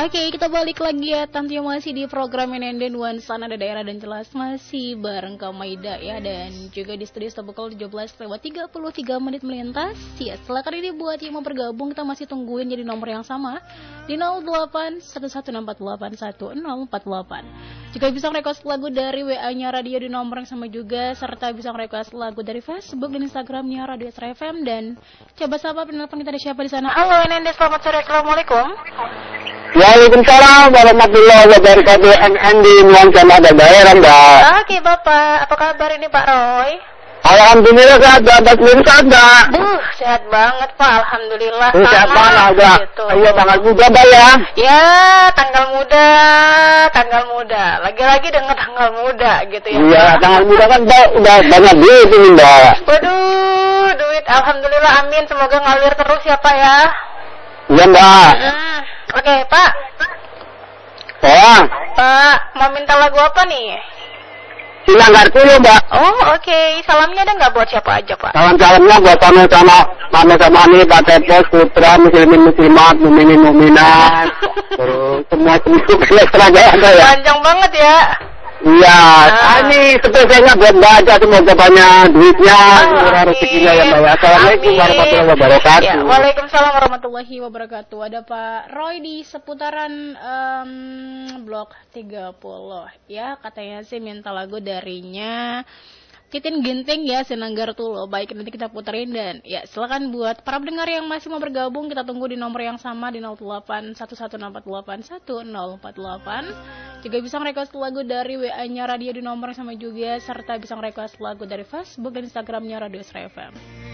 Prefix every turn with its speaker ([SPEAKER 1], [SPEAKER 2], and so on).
[SPEAKER 1] Oke, kita balik lagi ya. Tentunya masih di program Nenden Nuansa Nada Daerah dan Jelas, masih bareng Kak Maida ya. Dan juga di studio pukul 17:33 menit melintas. Ya, silakan ini buat yang mau bergabung, kita masih tungguin jadi nomor yang sama di 0811681048. Juga bisa request lagu dari WA-nya radio di nomor yang sama juga, serta bisa request lagu dari Facebook dan Instagramnya Radio SRFM. Dan coba sapa penelpon kita, ada siapa di sana? Halo Nenden, selamat sore, assalamualaikum.
[SPEAKER 2] Waalaikumsalam warahmatullahi wabarakatuh. NN di Nuansa Nada Daerah, Mbak.
[SPEAKER 1] Oke Bapak, apa kabar ini Pak Roy?
[SPEAKER 2] Alhamdulillah sehat, Mbak. Sendiri sehat, Mbak.
[SPEAKER 1] Sehat banget Pak, alhamdulillah.
[SPEAKER 2] Sehat banget, Mbak.
[SPEAKER 1] Gitu.
[SPEAKER 2] Iya, tanggal muda, Mbak ya.
[SPEAKER 1] Ya, tanggal muda. Lagi-lagi dengan tanggal muda gitu ya.
[SPEAKER 2] Iya, tanggal muda kan Mbak udah banyak duit ini, Mbak.
[SPEAKER 1] Waduh, duit, alhamdulillah, amin. Semoga ngalir terus ya Pak ya.
[SPEAKER 2] Iya, Mbak.
[SPEAKER 1] Oke, Pak. Pak, mau minta lagu apa nih?
[SPEAKER 2] Sinanggar dulu, Mbak.
[SPEAKER 1] Oh, oke. Salamnya ada nggak buat siapa aja, Pak?
[SPEAKER 2] Salam-salamnya buat sama nih, Pak Tepos, Putra, muslimin-muslimat, muminin-muminat. Terus semua seragam ada ya.
[SPEAKER 1] Panjang banget ya.
[SPEAKER 2] Iya, ini spesialnya buat Mbak aja, semoga banyak duitnya, murah rezekinya ya Mbak. Assalamualaikum warahmatullahi wabarakatuh.
[SPEAKER 1] Ya, waalaikumsalam warahmatullahi wabarakatuh. Ada Pak Roy di seputaran blok 30 ya, katanya sih minta lagu darinya Titin Ginting ya, Sinanggar Tulo. Baik, nanti kita puterin. Dan ya silakan buat para pendengar yang masih mau bergabung, kita tunggu di nomor yang sama di 0811681048. Juga bisa request lagu dari WA-nya radio di nomor yang sama juga, serta bisa request lagu dari Facebook dan Instagramnya Radio SRFM.